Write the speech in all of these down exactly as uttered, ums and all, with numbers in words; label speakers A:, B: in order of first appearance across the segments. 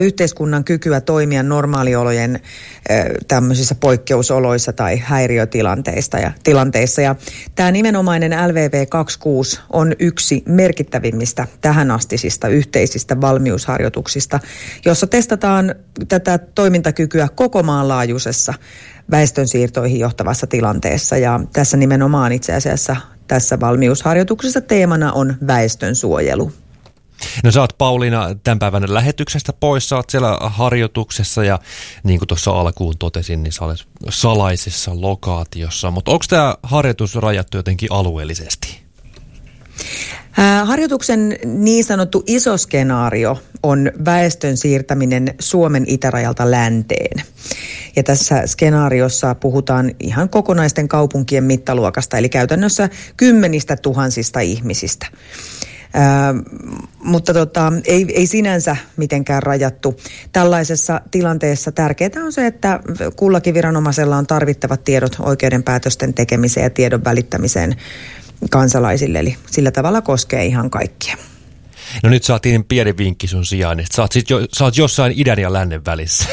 A: yhteiskunnan kykyä toimia normaaliolojen tämmöisissä poikkeusoloissa tai häiriötilanteissa. Ja, tilanteissa. ja tämä nimenomainen L V V kaksikymmentäkuusi on yksi merkittävimmistä tähänastisista yhteisistä valmiusharjoituksista, jossa testataan tätä toimintakykyä koko maan laajuisessa väestönsiirtoihin johtavassa tilanteessa. Ja tässä nimenomaan itse asiassa tässä valmiusharjoituksessa teemana on väestönsuojelu.
B: No sä oot Pauliina tämän päivän lähetyksestä pois, sä oot siellä harjoituksessa ja niin kuin tuossa alkuun totesin, niin sä olet salaisessa lokaatiossa, mutta onko tämä harjoitus rajattu jotenkin alueellisesti?
A: Harjoituksen niin sanottu iso skenaario on väestön siirtäminen Suomen itärajalta länteen. Ja tässä skenaariossa puhutaan ihan kokonaisten kaupunkien mittaluokasta, eli käytännössä kymmenistä tuhansista ihmisistä. Ää, mutta tota, ei, ei sinänsä mitenkään rajattu. Tällaisessa tilanteessa tärkeää on se, että kullakin viranomaisella on tarvittavat tiedot oikeudenpäätösten tekemiseen ja tiedon välittämiseen kansalaisille. Eli sillä tavalla koskee ihan kaikkia.
B: No nyt saatiin pieni vinkki sun sijaan, että sä oot, sit jo, sä oot jossain idän ja lännen välissä.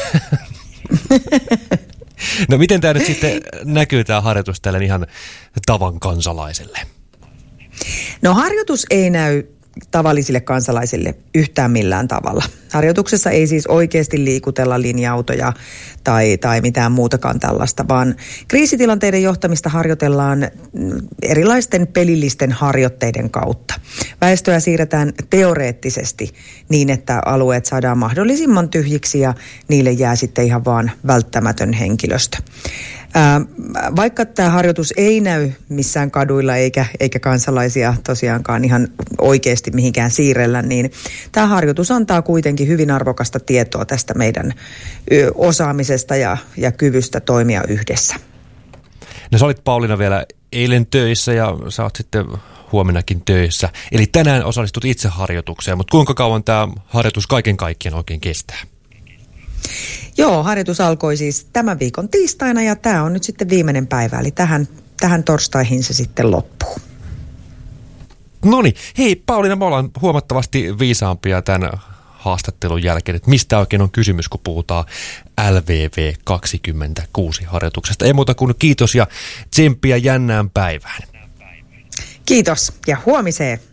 B: No miten tämä nyt sitten näkyy tämä harjoitus tälle ihan tavan kansalaiselle?
A: No harjoitus ei näy tavallisille kansalaisille yhtään millään tavalla. Harjoituksessa ei siis oikeasti liikutella linja-autoja tai, tai mitään muutakaan tällaista, vaan kriisitilanteiden johtamista harjoitellaan erilaisten pelillisten harjoitteiden kautta. Väestöä siirretään teoreettisesti niin, että alueet saadaan mahdollisimman tyhjiksi ja niille jää sitten ihan vaan välttämätön henkilöstö. Ää, vaikka tämä harjoitus ei näy missään kaduilla eikä, eikä kansalaisia tosiaankaan ihan oikeasti mihinkään siirrellä, niin tämä harjoitus antaa kuitenkin hyvin arvokasta tietoa tästä meidän osaamisesta ja, ja kyvystä toimia yhdessä.
B: No sä olit Pauliina vielä eilen töissä ja sä oot sitten huomennakin töissä. Eli tänään osallistut itse harjoitukseen, mutta kuinka kauan tämä harjoitus kaiken kaikkiaan oikein kestää?
A: Joo, harjoitus alkoi siis tämän viikon tiistaina ja tämä on nyt sitten viimeinen päivä, eli tähän, tähän torstaihin se sitten loppuu.
B: Noniin, hei Pauliina, me ollaan huomattavasti viisaampia tämän haastattelun jälkeen, että mistä oikein on kysymys, kun puhutaan L V V kaksikymmentäkuusi harjoituksesta. Ei muuta kuin kiitos ja tsemppiä jännään päivään.
A: Kiitos ja huomiseen.